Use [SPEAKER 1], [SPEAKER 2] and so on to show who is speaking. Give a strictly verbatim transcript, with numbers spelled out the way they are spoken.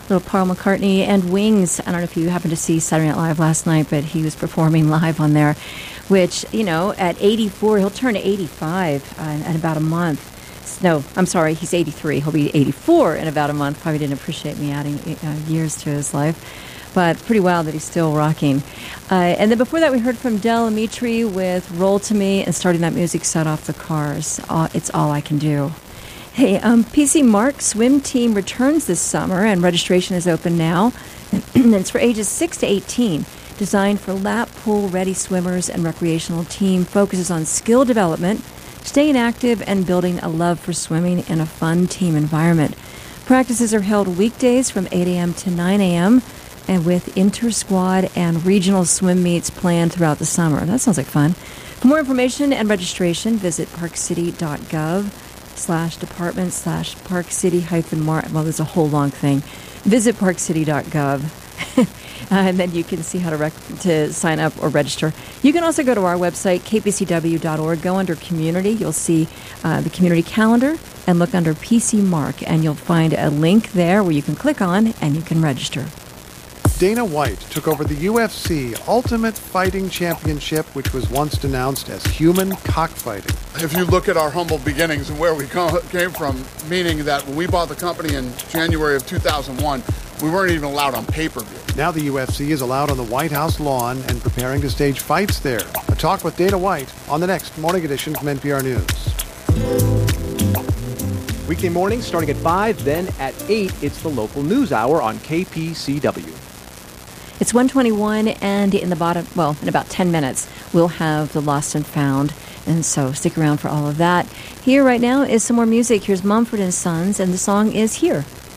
[SPEAKER 1] little Paul McCartney and Wings. I don't know if you happened to see Saturday Night Live last night, but he was performing live on there, which, you know, at eighty-four, he'll turn eighty-five uh, in about a month. No, I'm sorry, he's eighty-three. He'll be eighty-four in about a month. Probably didn't appreciate me adding uh, years to his life. But pretty wild that he's still rocking. Uh, and then before that, we heard from Del Amitri with Roll to Me, and starting that music set off the Cars. Uh, it's All I Can Do. Hey, um, P C Mark Swim Team returns this summer, and registration is open now. And it's for ages six to eighteen. Designed for lap pool-ready swimmers, and recreational team focuses on skill development, staying active, and building a love for swimming in a fun team environment. Practices are held weekdays from eight a.m. to nine a.m., and with inter-squad and regional swim meets planned throughout the summer. That sounds like fun. For more information and registration, visit parkcity.gov slash department slash parkcity hyphen mar. Well, there's a whole long thing. Visit parkcity.gov. Uh, and then you can see how to rec- to sign up or register. You can also go to our website, k p c w dot org. Go under Community. You'll see uh, the community calendar, and look under P C Mark, and you'll find a link there where you can click on and you can register.
[SPEAKER 2] Dana White took over the U F C Ultimate Fighting Championship, which was once denounced as human cockfighting.
[SPEAKER 3] If you look at our humble beginnings and where we co- came from, meaning that when we bought the company in January of two thousand one, we weren't even allowed on pay-per-view.
[SPEAKER 2] Now the U F C is allowed on the White House lawn and preparing to stage fights there. A talk with Dana White on the next Morning Edition from N P R News.
[SPEAKER 4] Weekday mornings starting at five, then at eight, it's the local news hour on K P C W.
[SPEAKER 1] It's one twenty-one, and in the bottom, well, in about ten minutes, we'll have the Lost and Found. And so stick around for all of that. Here right now is some more music. Here's Mumford and Sons, and the song is Here.